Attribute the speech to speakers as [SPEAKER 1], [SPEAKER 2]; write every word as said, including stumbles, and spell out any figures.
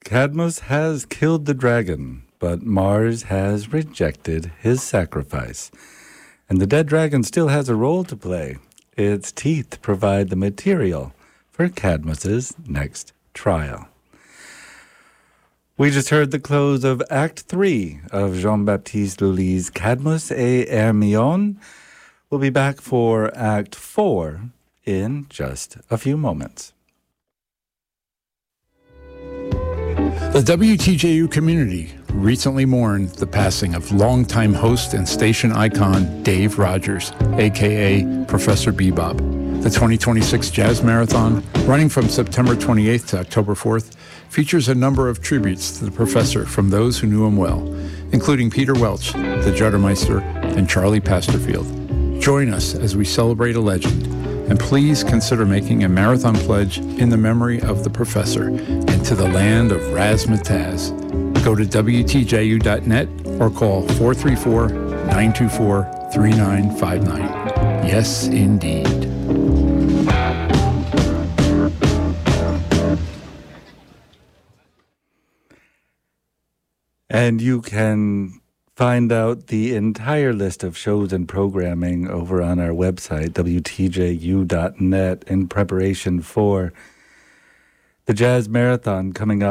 [SPEAKER 1] Cadmus has killed the dragon, but Mars has rejected his sacrifice. And the dead dragon still has a role to play. Its teeth provide the material for Cadmus's next trial. We just heard the close of Act three of Jean-Baptiste Lully's Cadmus et Hermione. We'll be back for Act four in just a few moments.
[SPEAKER 2] The W T J U community recently mourned the passing of longtime host and station icon Dave Rogers, a k a. Professor Bebop. The twenty twenty-six Jazz Marathon, running from September twenty-eighth to October fourth, features a number of tributes to the professor from those who knew him well, including Peter Welch, the Juttermeister, and Charlie Pasterfield. Join us as we celebrate a legend, and please consider making a marathon pledge in the memory of the professor and to the land of Razzmatazz. Go to W T J U dot net or call four three four, nine two four, three nine five nine. Yes, indeed.
[SPEAKER 1] And you can find out the entire list of shows and programming over on our website, W T J U dot net, in preparation for the Jazz Marathon coming up